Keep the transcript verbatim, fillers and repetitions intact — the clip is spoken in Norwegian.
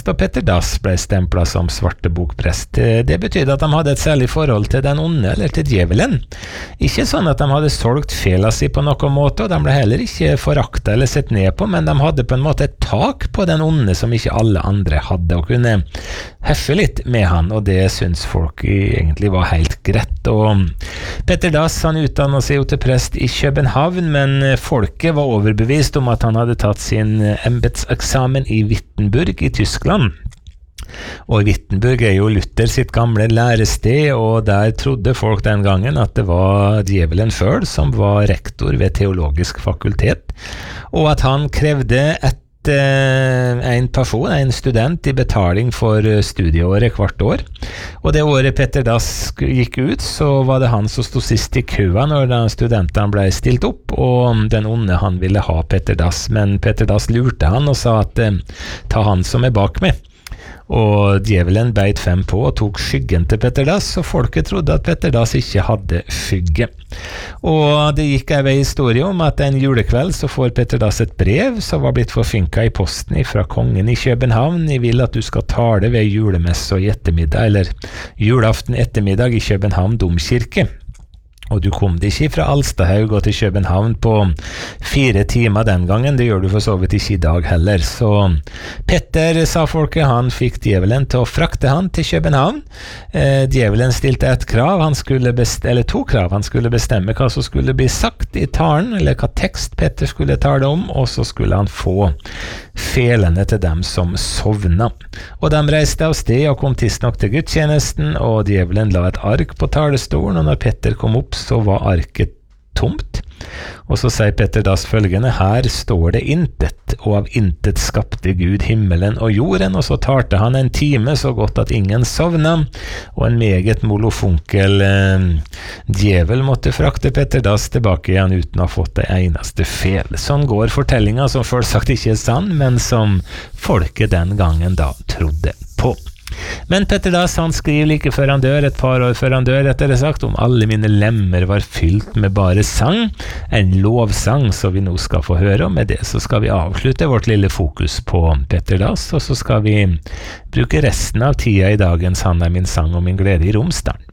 bokprest, og Petter Dass ble stemplet som svarte bokprest. Det betydde at de hadde et særlig forhold til den onde, eller til djevelen. Ikke sånn at de hadde solgt fela si på noen måte, og de ble heller ikke foraktet eller sett ned på, men de hadde på en måte et tak på den onde som ikke alle andre hadde, og kunne heffe litt med han, og det synes folk egentlig var helt greit. Og Petter Dass, han utdannet seg jo til prest i København, men folket var overbevist om at han hadde tatt sin embetseksamen i Wittenberg i Tyskland. Og Wittenberg er jo Luther sitt gamle lærested, og der trodde folk den gangen at det var djevelen selv som var rektor ved teologisk fakultet, og at han krevde et en person, en student i betaling for studieåret hvert år. Og det året Petter Dass gikk ut, så var det han som stod sist i køa når studentene ble stilt opp, og den onde han ville ha Petter Dass, men Petter Dass lurte han og sa at ta han som er bak meg. Og djevelen beit fem på og tok skyggen til Petter Dass, og folket trodde at Petter Dass ikke hadde skygge. Og det gikk en vei historie om at en julekveld så får Petter Dass et brev som var blitt forfinket i posten fra kongen i København. Jeg vil at du skal tale ved julemesse og ettermiddag, eller julaften ettermiddag i København domkirke. Og du kom det ikke fra Alstahaug og til København på fire timer den gangen, det gjør du for så vidt ikke i dag heller. Så Petter, sa folket, han fikk djevelen til å frakte han til København. Eh, djevelen stilte et krav, han skulle best- eller to krav, han skulle bestemme hva som skulle bli sagt i talen, eller hva tekst Petter skulle tale om, og så skulle han få felene til dem som sovna. Og de reiste av sted og kom tidsnok til gudstjenesten, og djevelen la et ark på talestolen, og når Petter kom opp, så var arket tomt. Og så sier Petter Dass følgende: her står det intet, og av intet skapte Gud himmelen og jorden. Og så talte han en time så godt at ingen sovna, og en meget molofunkel eh, djevel måtte frakte Petter Dass tilbake igjen uten å ha fått det eneste fel. Sånn går fortellinga, som først sagt ikke er sann, men som folket den gangen da trodde på. Men Petter Dass, han skriver like før han dør, et par år før han dør, rettere sagt, om alle mine lemmer var fylt med bare sang, en lovsang som vi nå skal få høre, og med det så skal vi avslutte vårt lille fokus på Petter Dass, og så skal vi bruke resten av tida i dagens Han er min sang og min glede i Romsdalen.